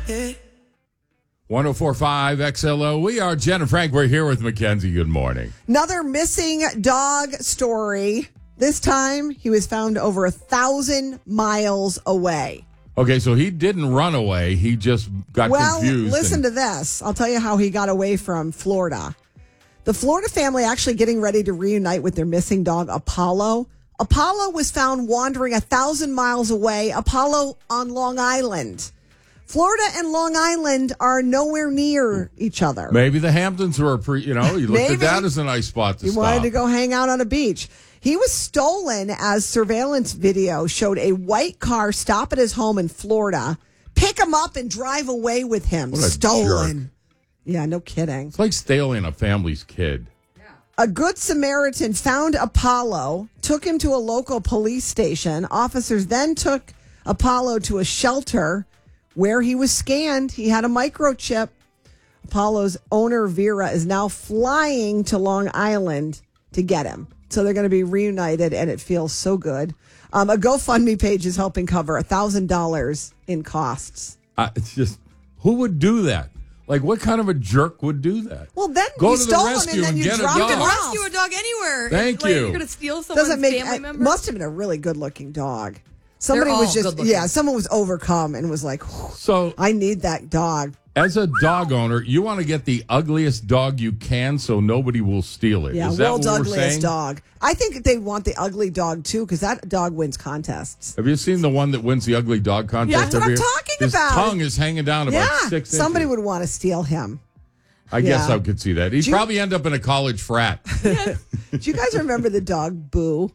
1045 XLO. We are Jen and Frank. We're here with Mackenzie. Good morning. Another missing dog story. This time, he was found over 1,000 miles away. Okay, so he didn't run away. He just got confused. Well, listen to this. I'll tell you how he got away from Florida. The Florida family actually getting ready to reunite with their missing dog, Apollo. Apollo was found wandering 1,000 miles away. Apollo on Long Island. Florida and Long Island are nowhere near each other. Maybe the Hamptons were you looked at that as a nice spot to stop. He wanted to go hang out on a beach. He was stolen as surveillance video showed a white car stop at his home in Florida, pick him up and drive away with him. What a Stolen. jerk. Yeah, no kidding. It's like stealing a family's kid. A good Samaritan found Apollo, took him to a local police station. Officers then took Apollo to a shelter where he was scanned. He had a microchip. Apollo's owner, Vera, is now flying to Long Island to get him. So they're going to be reunited, and it feels so good. A GoFundMe page is helping cover $1,000 in costs. It's just, who would do that? Like, what kind of a jerk would do that? Well, then go you to stole the him rescue and then and you get a dropped dog. him off. Rescue a dog anywhere. Thank like, you. You're going to steal someone's family member? Must have been a really good-looking dog. Somebody They're was all just, good-looking. someone was overcome and was like, So, I need that dog. as a dog owner, you want to get the ugliest dog you can so nobody will steal it. Yeah, Is that world's what we're ugliest saying? dog. I think they want the ugly dog, too, because that dog wins contests. Have you seen the one that wins the ugly dog contest? Yeah, that's what every I'm year? talking His about. tongue is hanging down about 6 inches. Somebody would want to steal him. I guess Yeah. I could see that. He'd Do you- probably end up in a college frat. Do you guys remember the dog Boo?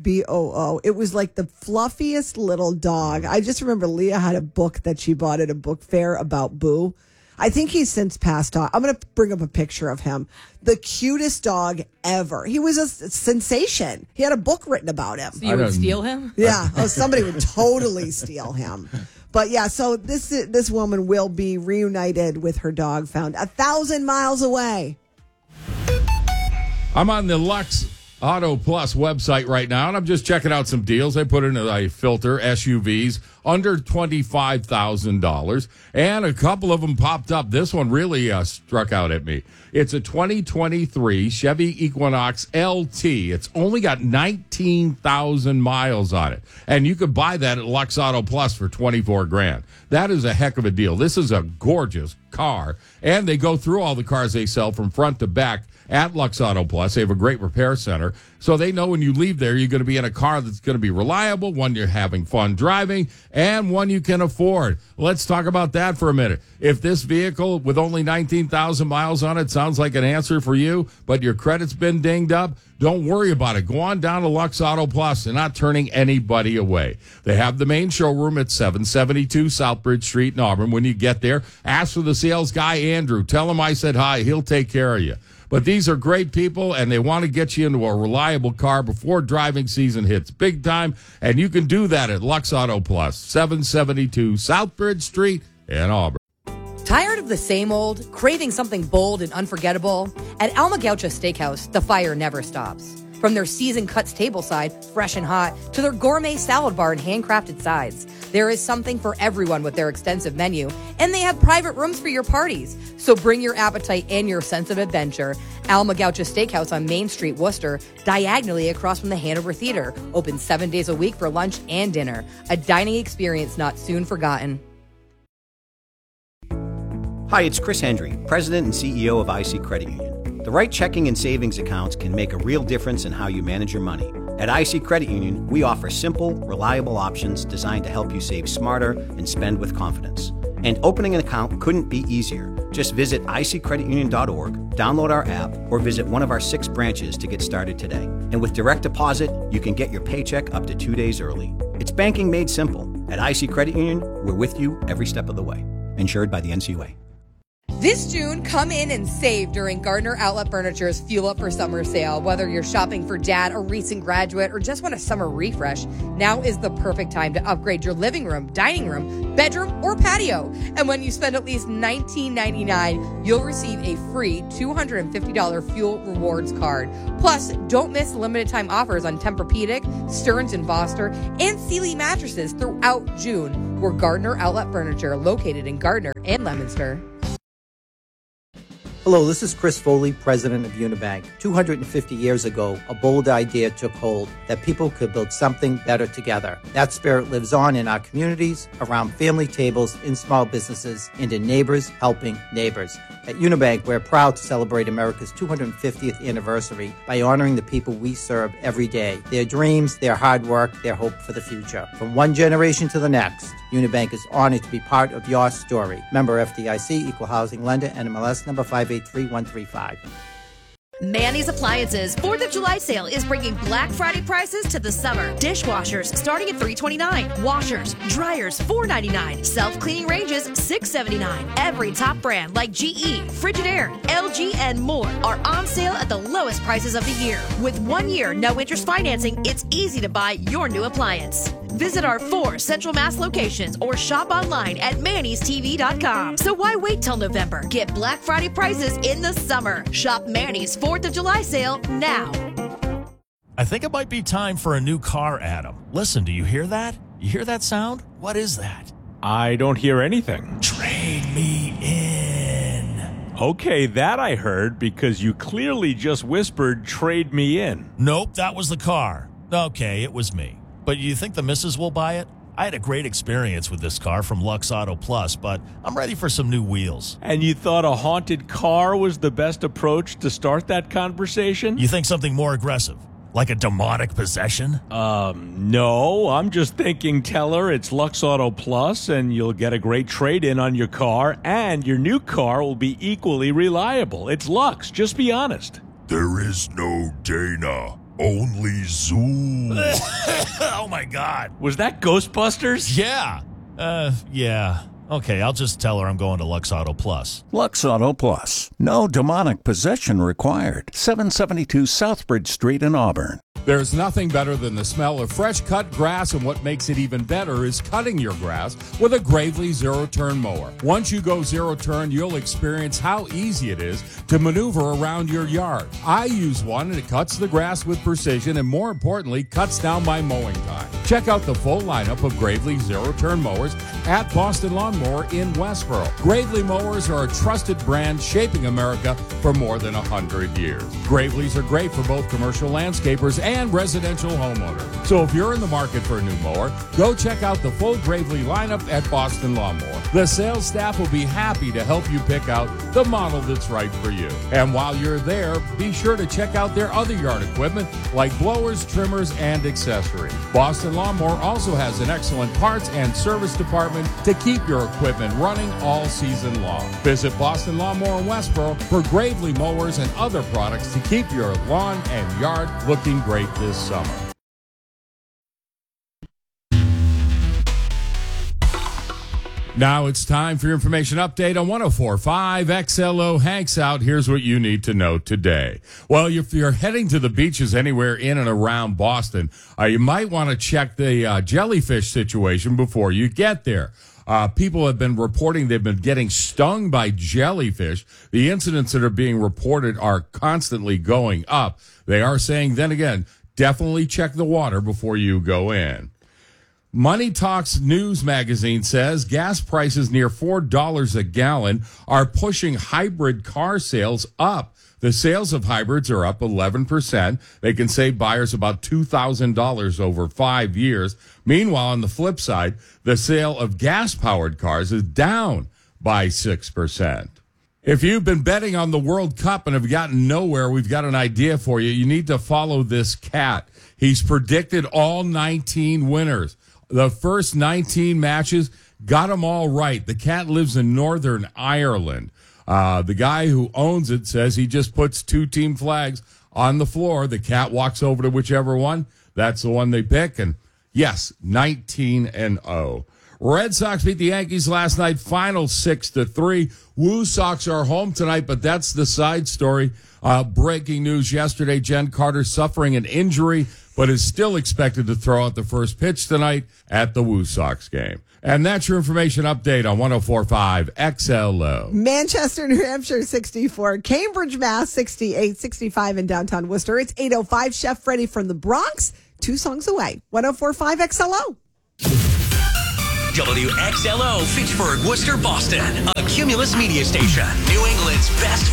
Boo. It was like the fluffiest little dog. I just remember Leah had a book that she bought at a book fair about Boo. I think he's since passed on. I'm going to bring up a picture of him. The cutest dog ever. He was a sensation. He had a book written about him. So you would steal him? Yeah. Oh, somebody would totally steal him. But yeah, so this woman will be reunited with her dog found 1,000 miles away. I'm on the Lux Auto Plus website right now, and I'm just checking out some deals. I put in a filter, SUVs, under $25,000, and a couple of them popped up. This one really struck out at me. It's a 2023 Chevy Equinox LT. It's only got 19,000 miles on it, and you could buy that at Lux Auto Plus for $24,000. That is a heck of a deal. This is a gorgeous car, and they go through all the cars they sell from front to back at Lux Auto Plus. They have a great repair center, so they know when you leave there, you're going to be in a car that's going to be reliable, one you're having fun driving, and one you can afford. Let's talk about that for a minute. If this vehicle with only 19,000 miles on it sounds like an answer for you, but your credit's been dinged up, don't worry about it. Go on down to Lux Auto Plus. They're not turning anybody away. They have the main showroom at 772 Southbridge Street in Auburn. When you get there, ask for the sales guy, Andrew. Tell him I said hi. He'll take care of you. But these are great people, and they want to get you into a reliable car before driving season hits big time, and you can do that at Lux Auto Plus, 772 Southbridge Street in Auburn. Tired of the same old? Craving something bold and unforgettable? At Alma Gaucha Steakhouse, the fire never stops. From their seasoned cuts tableside, fresh and hot, to their gourmet salad bar and handcrafted sides, there is something for everyone with their extensive menu, and they have private rooms for your parties. So bring your appetite and your sense of adventure. Alma Gaucha Steakhouse on Main Street, Worcester, diagonally across from the Hanover Theater, open 7 days a week for lunch and dinner. A dining experience not soon forgotten. Hi, it's Chris Hendry, President and CEO of IC Credit Union. The right checking and savings accounts can make a real difference in how you manage your money. At IC Credit Union, we offer simple, reliable options designed to help you save smarter and spend with confidence. And opening an account couldn't be easier. Just visit iccreditunion.org, download our app, or visit one of our 6 branches to get started today. And with direct deposit, you can get your paycheck up to 2 days early. It's banking made simple. At IC Credit Union, we're with you every step of the way. Insured by the NCUA. This June, come in and save during Gardner Outlet Furniture's Fuel Up for Summer sale. Whether you're shopping for dad, a recent graduate, or just want a summer refresh, now is the perfect time to upgrade your living room, dining room, bedroom, or patio. And when you spend at least $19.99, you'll receive a free $250 Fuel Rewards card. Plus, don't miss limited time offers on Tempur-Pedic, Stearns & Foster, and Sealy mattresses throughout June. We're Gardner Outlet Furniture, located in Gardner and Leominster. Hello, this is Chris Foley, president of Unibank. 250 years ago, a bold idea took hold that people could build something better together. That spirit lives on in our communities, around family tables, in small businesses, and in neighbors helping neighbors. At Unibank, we're proud to celebrate America's 250th anniversary by honoring the people we serve every day, their dreams, their hard work, their hope for the future. From one generation to the next, Unibank is honored to be part of your story. Member FDIC, Equal Housing Lender, NMLS number 583135. Manny's Appliances 4th of July sale is bringing Black Friday prices to the summer. Dishwashers starting at $329. Washers, dryers $499. Self-cleaning ranges $679. Every top brand like GE, Frigidaire, LG, and more are on sale at the lowest prices of the year. With 1 year no interest financing, it's easy to buy your new appliance. Visit our 4 Central Mass locations or shop online at mannystv.com. So why wait till November? Get Black Friday prices in the summer. Shop Manny's 4th of July sale now. I think it might be time for a new car, Adam. Listen, do you hear that? You hear that sound? What is that? I don't hear anything. Trade me in. Okay, that I heard because you clearly just whispered, trade me in. Nope, that was the car. Okay, it was me. But you think the missus will buy it? I had a great experience with this car from Lux Auto Plus, but I'm ready for some new wheels. And you thought a haunted car was the best approach to start that conversation? You think something more aggressive, like a demonic possession? No, I'm just thinking tell her it's Lux Auto Plus and you'll get a great trade-in on your car and your new car will be equally reliable. It's Lux, just be honest. There is no Dana. Only Zoom. Oh, my God. Was that Ghostbusters? Yeah. Yeah. Okay, I'll just tell her I'm going to Lux Auto Plus. Lux Auto Plus. No demonic possession required. 772 Southbridge Street in Auburn. There's nothing better than the smell of fresh cut grass, and what makes it even better is cutting your grass with a Gravely zero-turn mower. Once you go zero-turn, you'll experience how easy it is to maneuver around your yard. I use one, and it cuts the grass with precision and, more importantly, cuts down my mowing time. Check out the full lineup of Gravely zero-turn mowers at Boston Lawnmower in Westboro. Gravely mowers are a trusted brand shaping America for more than 100 years. Gravely's are great for both commercial landscapers and residential homeowners. So if you're in the market for a new mower, go check out the full Gravely lineup at Boston Lawnmower. The sales staff will be happy to help you pick out the model that's right for you. And while you're there, be sure to check out their other yard equipment like blowers, trimmers, and accessories. Boston Lawnmower also has an excellent parts and service department to keep your equipment running all season long. Visit Boston Lawnmower in Westboro for Gravely mowers and other products to keep your lawn and yard looking great this summer. Now it's time for your information update on 104.5 XLO Hanks Out. Here's what you need to know today. Well, if you're heading to the beaches anywhere in and around Boston, you might want to check the jellyfish situation before you get there. People have been reporting they've been getting stung by jellyfish. The incidents that are being reported are constantly going up. They are saying, then again, definitely check the water before you go in. Money Talks News magazine says gas prices near $4 a gallon are pushing hybrid car sales up. The sales of hybrids are up 11%. They can save buyers about $2,000 over 5 years. Meanwhile, on the flip side, the sale of gas-powered cars is down by 6%. If you've been betting on the World Cup and have gotten nowhere, we've got an idea for you. You need to follow this cat. He's predicted all 19 winners. The first 19 matches got them all right. The cat lives in Northern Ireland. The guy who owns it says he just puts 2 team flags on the floor. The cat walks over to whichever one. That's the one they pick. And yes, 19-0. Red Sox beat the Yankees last night, final 6-3. Woo Sox are home tonight, but that's the side story. Breaking news yesterday, Jen Carter suffering an injury, but is still expected to throw out the first pitch tonight at the Woo Sox game. And that's your information update on 104.5 XLO. Manchester, New Hampshire, 64. Cambridge, Mass, 68. 65 in downtown Worcester. It's 8:05. Chef Freddie from the Bronx, 2 songs away. 104.5 XLO. WXLO, Fitchburg, Worcester, Boston. A Cumulus media station. New England's best